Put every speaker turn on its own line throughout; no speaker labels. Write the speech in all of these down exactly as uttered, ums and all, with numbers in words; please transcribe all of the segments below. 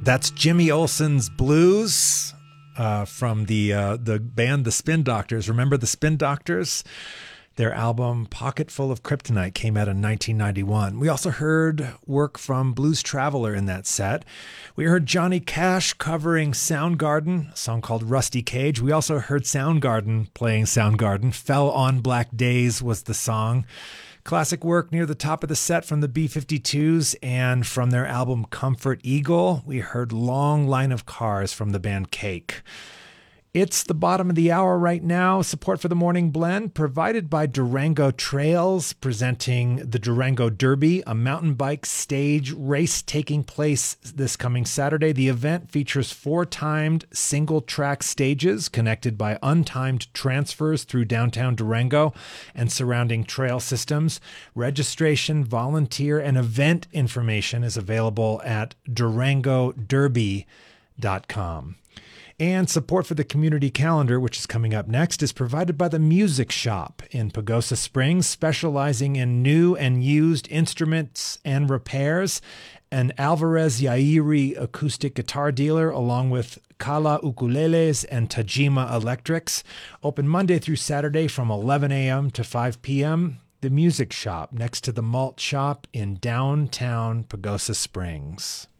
That's Jimmy Olsen's Blues uh, from the uh, the band The Spin Doctors. Remember the Spin Doctors? Their album Pocket Full of Kryptonite came out in nineteen ninety-one. We also heard work from Blues Traveler in that set. We heard Johnny Cash covering Soundgarden, a song called Rusty Cage. We also heard Soundgarden playing Soundgarden. Fell on Black Days was the song. Classic work near the top of the set from the B fifty-twos, and from their album Comfort Eagle, we heard Long Line of Cars from the band Cake. It's the bottom of the hour right now. Support for the Morning Blend provided by Durango Trails, presenting the Durango Derby, a mountain bike stage race taking place this coming Saturday. The event features four timed single-track stages connected by untimed transfers through downtown Durango and surrounding trail systems. Registration, volunteer, and event information is available at durango derby dot com. And support for the community calendar, which is coming up next, is provided by the Music Shop in Pagosa Springs, specializing in new and used instruments and repairs. An Alvarez Yairi acoustic guitar dealer, along with Kala ukuleles and Tajima electrics. Open Monday through Saturday from eleven a.m. to five p.m. The Music Shop, next to the Malt Shop in downtown Pagosa Springs.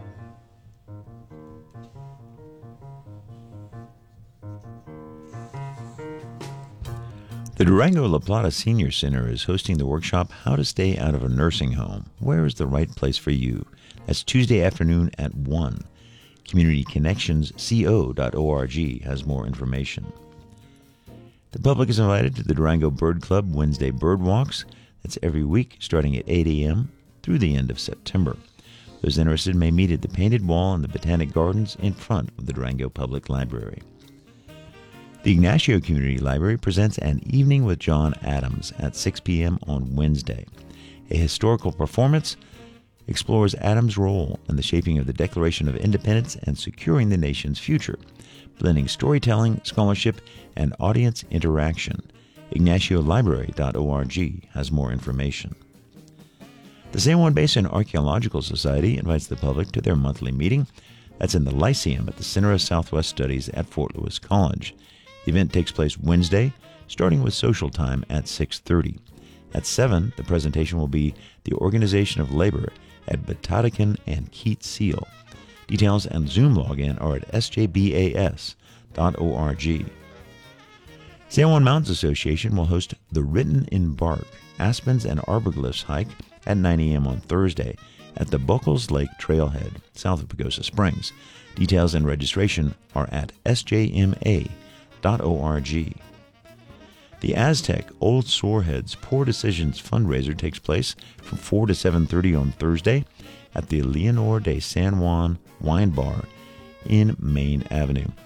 The Durango La Plata Senior Center is hosting the workshop How to Stay Out of a Nursing Home. Where is the right place for you? That's Tuesday afternoon at one. community connections co dot org has more information. The public is invited to the Durango Bird Club Wednesday Bird Walks. That's every week starting at eight a.m. through the end of September. Those interested may meet at the Painted Wall in the Botanic Gardens in front of the Durango Public Library. The Ignacio Community Library presents An Evening with John Adams at six p.m. on Wednesday. A historical performance explores Adams' role in the shaping of the Declaration of Independence and securing the nation's future, blending storytelling, scholarship, and audience interaction. ignacio library dot org has more information. The San Juan Basin Archaeological Society invites the public to their monthly meeting. That's in the Lyceum at the Center of Southwest Studies at Fort Lewis College. The event takes place Wednesday, starting with social time at six thirty. At seven, the presentation will be The Organization of Labor at Batatican and Keat Seal. Details and Zoom login are at s j b a s dot org. San Juan Mountains Association will host the Written in Bark, Aspens and Arborglyphs hike at nine a.m. on Thursday at the Buckles Lake Trailhead, south of Pagosa Springs. Details and registration are at s j m a dot org. The Aztec Old Soreheads Poor Decisions fundraiser takes place from four to seven thirty on Thursday at the Leonor de San Juan Wine Bar in Main Avenue.